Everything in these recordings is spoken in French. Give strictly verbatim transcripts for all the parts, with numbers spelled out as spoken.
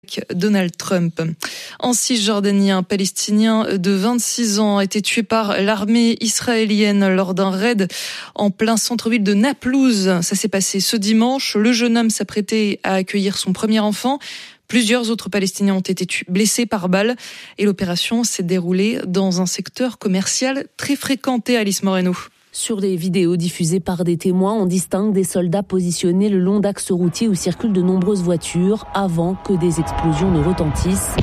Donald Trump. En Cisjordanie, un Palestinien de vingt-six ans a été tué par l'armée israélienne lors d'un raid en plein centre-ville de Naplouse. Ça s'est passé ce dimanche. Le jeune homme s'apprêtait à accueillir son premier enfant. Plusieurs autres Palestiniens ont été tués, blessés par balle et l'opération s'est déroulée dans un secteur commercial très fréquenté. Alice Moreno. Sur des vidéos diffusées par des témoins, on distingue des soldats positionnés le long d'axes routiers où circulent de nombreuses voitures avant que des explosions ne retentissent.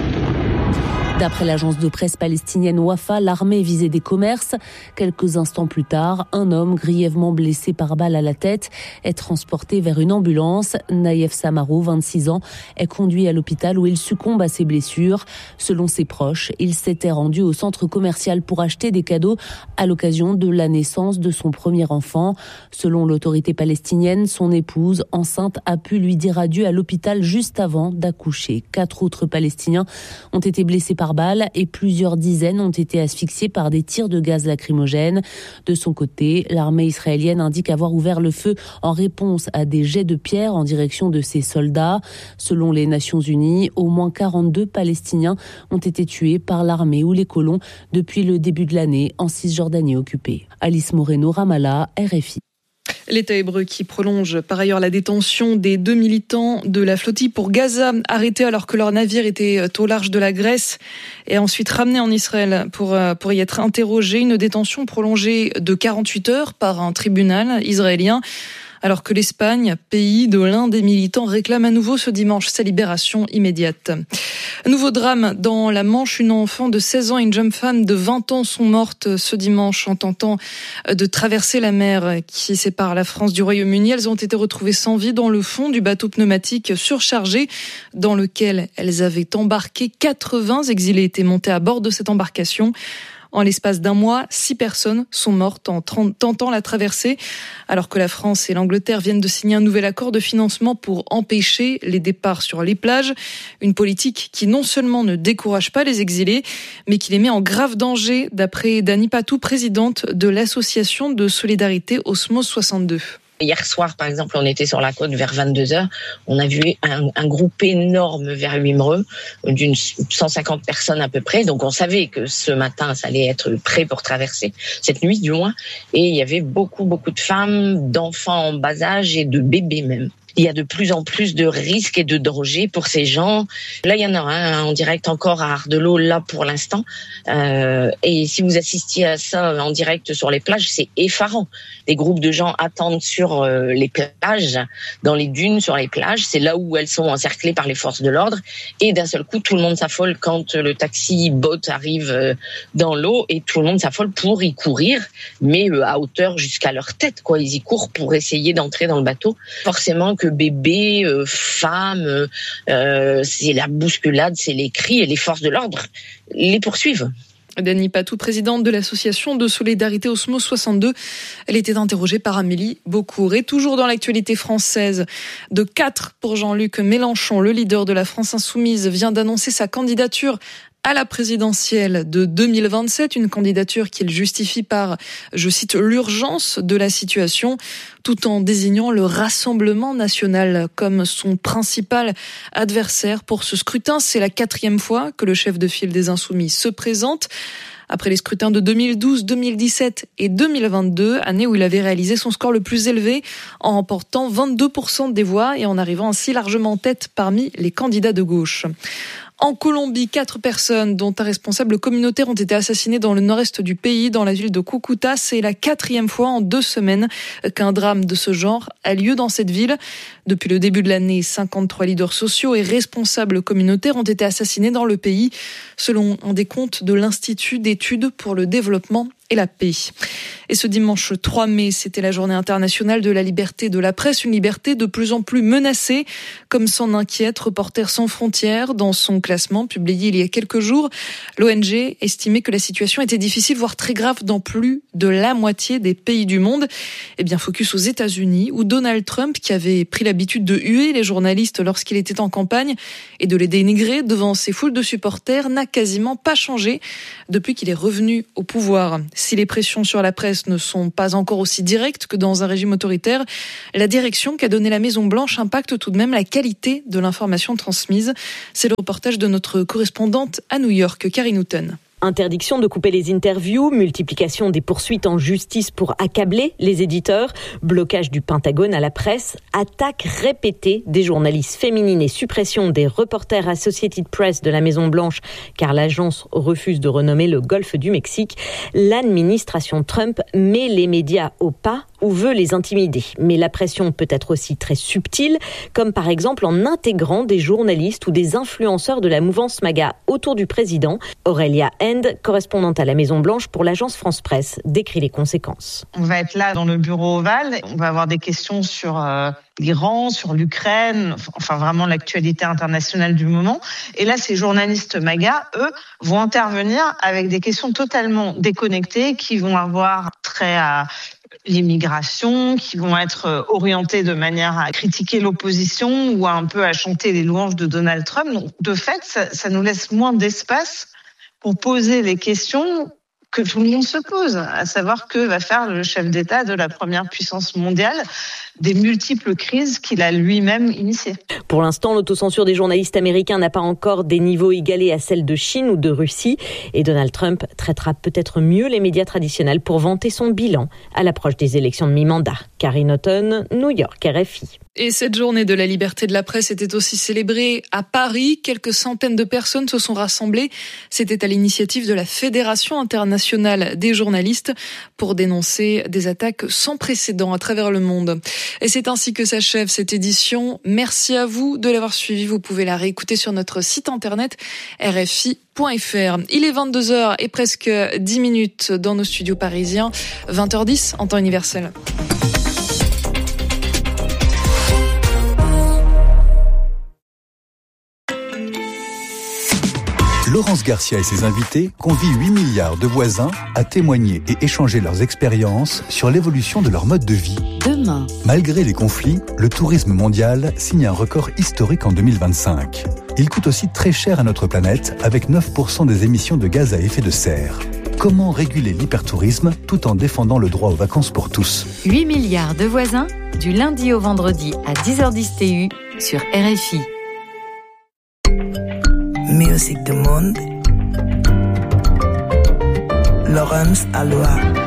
D'après l'agence de presse palestinienne Wafa, l'armée visait des commerces. Quelques instants plus tard, un homme grièvement blessé par balle à la tête est transporté vers une ambulance. Naïef Samarou, vingt-six ans, est conduit à l'hôpital où il succombe à ses blessures. Selon ses proches, il s'était rendu au centre commercial pour acheter des cadeaux à l'occasion de la naissance de son premier enfant. Selon l'autorité palestinienne, son épouse, enceinte, a pu lui dire adieu à l'hôpital juste avant d'accoucher. Quatre autres Palestiniens ont été blessés par balles et plusieurs dizaines ont été asphyxiés par des tirs de gaz lacrymogène. De son côté, l'armée israélienne indique avoir ouvert le feu en réponse à des jets de pierre en direction de ses soldats. Selon les Nations Unies, au moins quarante-deux Palestiniens ont été tués par l'armée ou les colons depuis le début de l'année en Cisjordanie occupée. Alice Moreno, Ramallah, R F I. L'État hébreu qui prolonge par ailleurs la détention des deux militants de la flottille pour Gaza, arrêtés alors que leur navire était au large de la Grèce et ensuite ramenés en Israël pour, pour y être interrogés. Une détention prolongée de quarante-huit heures par un tribunal israélien. Alors que l'Espagne, pays de l'un des militants, réclame à nouveau ce dimanche sa libération immédiate. Nouveau drame dans la Manche, une enfant de seize ans et une jeune femme de vingt ans sont mortes ce dimanche en tentant de traverser la mer qui sépare la France du Royaume-Uni. Elles ont été retrouvées sans vie dans le fond du bateau pneumatique surchargé dans lequel elles avaient embarqué. quatre-vingts exilés étaient montés à bord de cette embarcation. En l'espace d'un mois, six personnes sont mortes en tentant la traversée, alors que la France et l'Angleterre viennent de signer un nouvel accord de financement pour empêcher les départs sur les plages. Une politique qui non seulement ne décourage pas les exilés, mais qui les met en grave danger, d'après Dany Patou, présidente de l'association de solidarité Osmose soixante-deux. Hier soir, par exemple, on était sur la côte vers vingt-deux heures. On a vu un, un groupe énorme vers Wimereux, d'une cent cinquante personnes à peu près. Donc, on savait que ce matin, ça allait être prêt pour traverser, cette nuit du moins. Et il y avait beaucoup, beaucoup de femmes, d'enfants en bas âge et de bébés même. Il y a de plus en plus de risques et de dangers pour ces gens. Là, il y en a un en direct encore à Ardelot, là pour l'instant. Euh, et si vous assistiez à ça en direct sur les plages, c'est effarant. Des groupes de gens attendent sur euh, les plages, dans les dunes, sur les plages. C'est là où elles sont encerclées par les forces de l'ordre. Et d'un seul coup, tout le monde s'affole quand le taxi-boat arrive euh, dans l'eau et tout le monde s'affole pour y courir, mais euh, à hauteur jusqu'à leur tête, quoi. Ils y courent pour essayer d'entrer dans le bateau. Forcément que bébés, euh, femmes, euh, c'est la bousculade, c'est les cris et les forces de l'ordre les poursuivent. Dany Patou, présidente de l'association de solidarité Osmose soixante-deux. Elle était interrogée par Amélie Beaucourt. Et toujours dans l'actualité française, de quatre pour Jean-Luc Mélenchon, le leader de la France Insoumise, vient d'annoncer sa candidature à la présidentielle de deux mille vingt-sept, une candidature qu'il justifie par, je cite, l'urgence de la situation, tout en désignant le Rassemblement national comme son principal adversaire pour ce scrutin. C'est la quatrième fois que le chef de file des Insoumis se présente. Après les scrutins de deux mille douze, deux mille dix-sept et deux mille vingt-deux, année où il avait réalisé son score le plus élevé en remportant vingt-deux pour cent des voix et en arrivant ainsi largement en tête parmi les candidats de gauche. En Colombie, quatre personnes, dont un responsable communautaire, ont été assassinées dans le nord-est du pays, dans la ville de Cúcuta. C'est la quatrième fois en deux semaines qu'un drame de ce genre a lieu dans cette ville. Depuis le début de l'année, cinquante-trois leaders sociaux et responsables communautaires ont été assassinés dans le pays, selon un décompte de l'Institut d'études pour le développement et la paix. Et ce dimanche trois mai, c'était la journée internationale de la liberté de la presse, une liberté de plus en plus menacée, comme s'en inquiète Reporters sans frontières dans son classement publié il y a quelques jours. L'O N G estimait que la situation était difficile, voire très grave dans plus de la moitié des pays du monde. Eh bien, focus aux États-Unis, où Donald Trump, qui avait pris l'habitude de huer les journalistes lorsqu'il était en campagne et de les dénigrer devant ses foules de supporters, n'a quasiment pas changé depuis qu'il est revenu au pouvoir. Si les pressions sur la presse ne sont pas encore aussi directes que dans un régime autoritaire, la direction qu'a donnée la Maison-Blanche impacte tout de même la qualité de l'information transmise. C'est le reportage de notre correspondante à New York, Karine Houghton. Interdiction de couper les interviews, multiplication des poursuites en justice pour accabler les éditeurs, blocage du Pentagone à la presse, attaques répétées des journalistes féminines et suppression des reporters Associated Press de la Maison-Blanche car l'agence refuse de renommer le golfe du Mexique. L'administration Trump met les médias au pas ou veut les intimider. Mais la pression peut être aussi très subtile, comme par exemple en intégrant des journalistes ou des influenceurs de la mouvance MAGA autour du président. Aurélia End, correspondante à la Maison-Blanche pour l'agence France Presse, décrit les conséquences. On va être là dans le bureau ovale, on va avoir des questions sur euh, l'Iran, sur l'Ukraine, enfin vraiment l'actualité internationale du moment. Et là, ces journalistes MAGA, eux, vont intervenir avec des questions totalement déconnectées qui vont avoir trait à l'immigration, qui vont être orientés de manière à critiquer l'opposition ou à un peu à chanter les louanges de Donald Trump. Donc, de fait, ça, ça nous laisse moins d'espace pour poser les questions que tout le monde se pose, à savoir que va faire le chef d'État de la première puissance mondiale des multiples crises qu'il a lui-même initiées. Pour l'instant, l'autocensure des journalistes américains n'a pas encore des niveaux égalés à celle de Chine ou de Russie. Et Donald Trump traitera peut-être mieux les médias traditionnels pour vanter son bilan à l'approche des élections de mi-mandat. Karine Houghton, New York, R F I. Et cette journée de la liberté de la presse était aussi célébrée à Paris. Quelques centaines de personnes se sont rassemblées. C'était à l'initiative de la Fédération internationale des journalistes pour dénoncer des attaques sans précédent à travers le monde. Et c'est ainsi que s'achève cette édition. Merci à vous de l'avoir suivi. Vous pouvez la réécouter sur notre site internet r f i point f r. Il est vingt-deux heures et presque dix minutes dans nos studios parisiens. vingt heures dix en temps universel. Laurence Garcia et ses invités convient huit milliards de voisins à témoigner et échanger leurs expériences sur l'évolution de leur mode de vie. Demain. Malgré les conflits, le tourisme mondial signe un record historique en deux mille vingt-cinq. Il coûte aussi très cher à notre planète avec neuf pour cent des émissions de gaz à effet de serre. Comment réguler l'hypertourisme tout en défendant le droit aux vacances pour tous ? huit milliards de voisins, du lundi au vendredi à dix heures dix T U sur R F I. Music du monde. Laurence Aloha.